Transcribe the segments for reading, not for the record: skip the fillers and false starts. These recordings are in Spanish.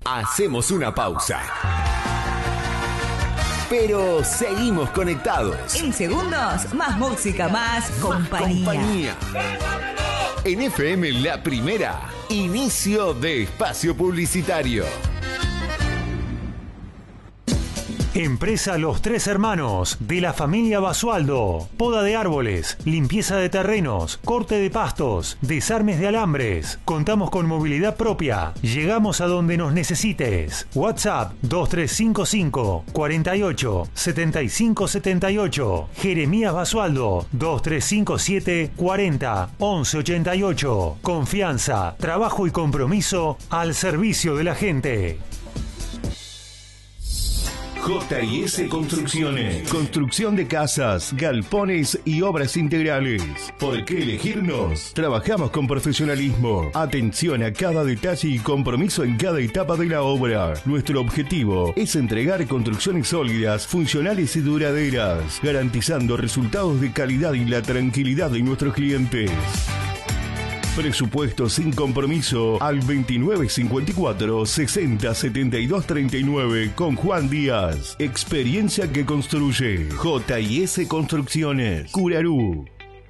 hacemos una pausa. Pero seguimos conectados. En segundos, más música, más compañía. En FM La Primera, inicio de espacio publicitario. Empresa Los Tres Hermanos, de la familia Basualdo. Poda de árboles, limpieza de terrenos, corte de pastos, desarmes de alambres. Contamos con movilidad propia. Llegamos a donde nos necesites. WhatsApp 2355 48 75 78. Jeremías Basualdo 2357 40 11 88. Confianza, trabajo y compromiso al servicio de la gente. J&S Construcciones. Construcción de casas, galpones y obras integrales. ¿Por qué elegirnos? Trabajamos con profesionalismo, atención a cada detalle y compromiso en cada etapa de la obra. Nuestro objetivo es entregar construcciones sólidas, funcionales y duraderas, garantizando resultados de calidad y la tranquilidad de nuestros clientes. Presupuesto sin compromiso al 2954 60 72 39 con Juan Díaz. Experiencia que construye. J&S Construcciones. Curarú.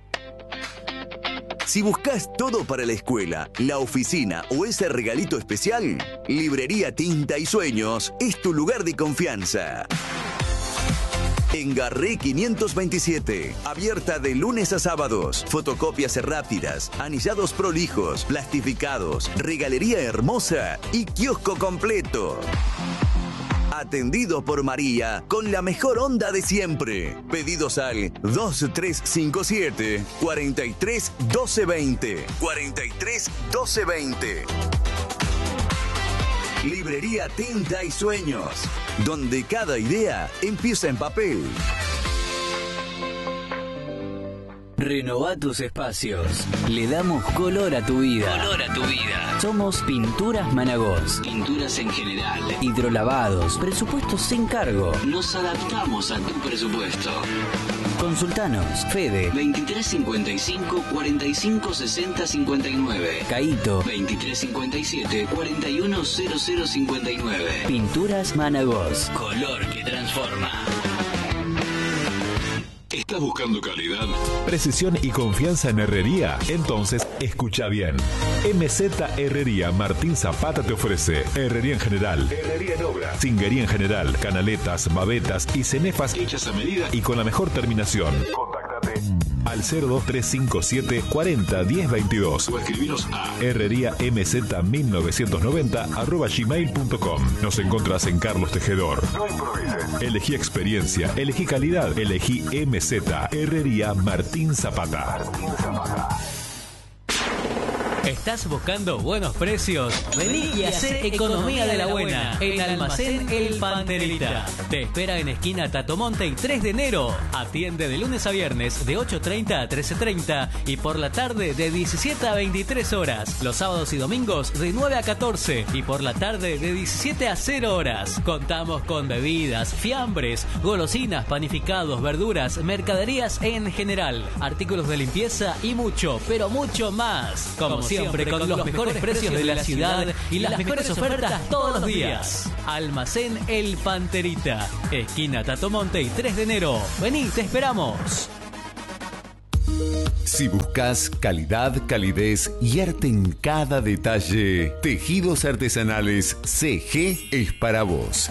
Si buscas todo para la escuela, la oficina o ese regalito especial, Librería Tinta y Sueños es tu lugar de confianza. En Garré 527, abierta de lunes a sábados, fotocopias rápidas, anillados prolijos, plastificados, regalería hermosa y kiosco completo. Atendido por María, con la mejor onda de siempre. Pedidos al 2357 43 12 20. 43 12 20. Librería Tinta y Sueños, donde cada idea empieza en papel. Renová tus espacios. Le damos color a tu vida. Color a tu vida. Somos Pinturas Managós. Pinturas en general. Hidrolavados. Presupuestos sin cargo. Nos adaptamos a tu presupuesto. Consultanos. Fede 2355 45 60 59. Caíto 2357 410059. Pinturas Managós. Color que transforma. ¿Estás buscando calidad, precisión y confianza en herrería? Entonces, escucha bien. MZ Herrería Martín Zapata te ofrece herrería en general, herrería en obra, cinguería en general, canaletas, babetas y cenefas hechas a medida y con la mejor terminación. Contáctate al 02357 40 10 22 o escribinos a herreriamz1990@gmail.com. Nos encontrás en Carlos Tejedor. No improvises. Elegí experiencia, elegí calidad, elegí MZ Herrería Martín Zapata. ¿Estás buscando buenos precios? Vení y hacé economía de la buena en Almacén El Panterita. Te espera en esquina Tatomonte y 3 de enero. Atiende de lunes a viernes de 8:30 a 13:30 y por la tarde de 17 a 23 horas. Los sábados y domingos de 9 a 14 y por la tarde de 17 a 0 horas. Contamos con bebidas, fiambres, golosinas, panificados, verduras, mercaderías en general, artículos de limpieza y mucho, pero mucho más. Como siempre, con los mejores precios de la ciudad y las mejores ofertas todos los días. Almacén El Panterita, esquina Tatomonte y 3 de enero. Vení, te esperamos. Si buscas calidad, calidez y arte en cada detalle, Tejidos Artesanales CG es para vos.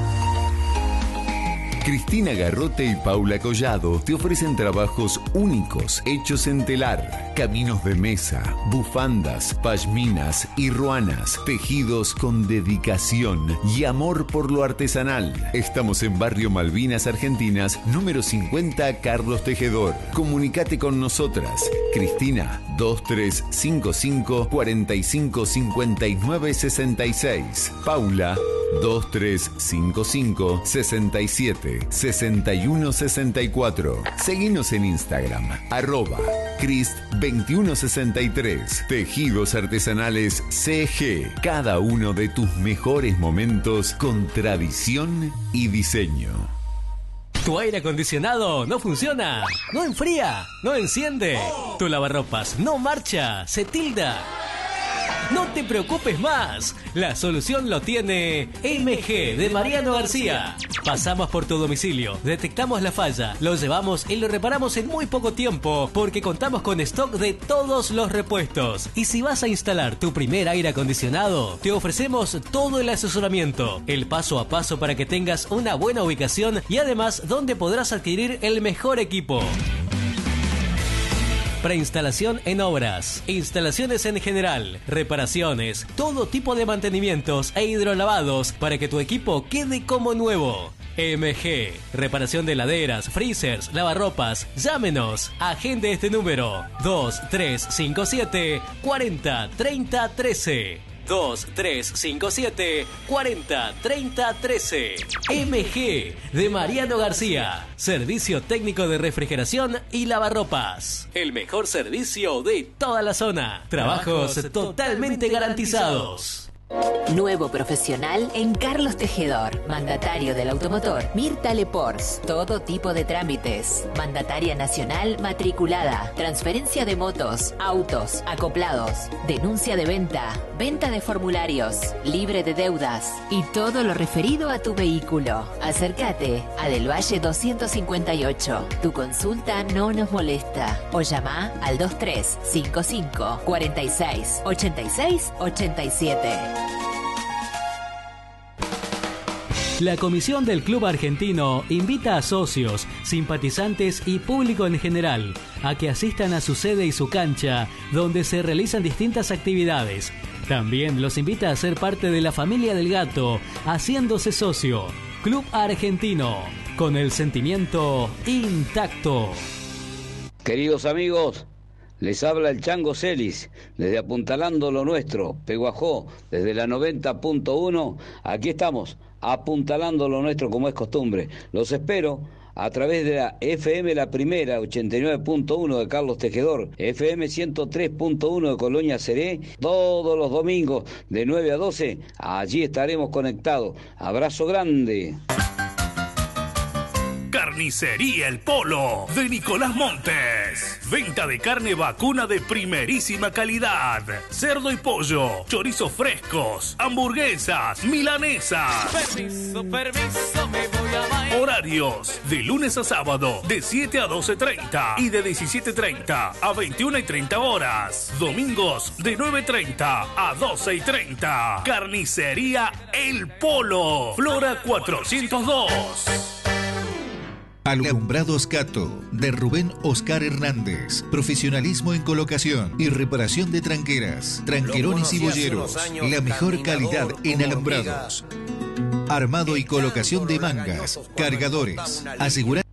Cristina Garrote y Paula Collado te ofrecen trabajos únicos hechos en telar, caminos de mesa, bufandas, pashminas y ruanas, tejidos con dedicación y amor por lo artesanal. Estamos en Barrio Malvinas Argentinas, número 50, Carlos Tejedor. Comunicate con nosotras. Cristina 2355 45 59 66. Paula 2355 67 61 64. Seguinos en Instagram, @Crist2163. Tejidos Artesanales CG. Cada uno de tus mejores momentos con tradición y diseño. ¿Tu aire acondicionado no funciona? ¿No enfría? ¿No enciende? ¿Tu lavarropas no marcha? ¿Se tilda? No te preocupes más. La solución lo tiene MG de Mariano García. Pasamos por tu domicilio, detectamos la falla, lo llevamos y lo reparamos en muy poco tiempo porque contamos con stock de todos los repuestos. Y si vas a instalar tu primer aire acondicionado, te ofrecemos todo el asesoramiento, el paso a paso para que tengas una buena ubicación y además donde podrás adquirir el mejor equipo. Preinstalación en obras, instalaciones en general, reparaciones, todo tipo de mantenimientos e hidrolavados para que tu equipo quede como nuevo. MG, reparación de heladeras, freezers, lavarropas. Llámenos, agende este número 2357 40 30 13. 2357 40 30 13. MG de Mariano García. Servicio técnico de refrigeración y lavarropas. El mejor servicio de toda la zona. Trabajos totalmente garantizados. Nuevo profesional en Carlos Tejedor, mandatario del automotor. Mirta Lepors, todo tipo de trámites. Mandataria nacional matriculada. Transferencia de motos, autos, acoplados. Denuncia de venta. Venta de formularios. Libre de deudas. Y todo lo referido a tu vehículo. Acércate a Del Valle 258. Tu consulta no nos molesta. O llama al 2355 46 86 87. La comisión del Club Argentino invita a socios, simpatizantes y público en general a que asistan a su sede y su cancha, donde se realizan distintas actividades. También los invita a ser parte de la familia del gato, haciéndose socio. Club Argentino, con el sentimiento intacto. Queridos amigos, les habla el Chango Celis, desde Apuntalando lo Nuestro, Peguajó, desde la 90.1. Aquí estamos, apuntalando lo nuestro como es costumbre. Los espero a través de la FM La Primera, 89.1 de Carlos Tejedor, FM 103.1 de Colonia Seré, todos los domingos de 9 a 12, allí estaremos conectados. Abrazo grande. Carnicería El Polo de Nicolás Montes. Venta de carne vacuna de primerísima calidad. Cerdo y pollo, chorizos frescos, hamburguesas, milanesas. Permiso, me voy a bailar. Horarios de lunes a sábado de 7 a 12:30 y de 17:30 a 21:30 horas. Domingos de 9:30 a 12:30. Carnicería El Polo, Flora 402. Alumbrados Cato, de Rubén Oscar Hernández. Profesionalismo en colocación y reparación de tranqueras, tranquerones y boyeros. La mejor calidad en alumbrados. Armado y colocación de mangas, cargadores. Asegurar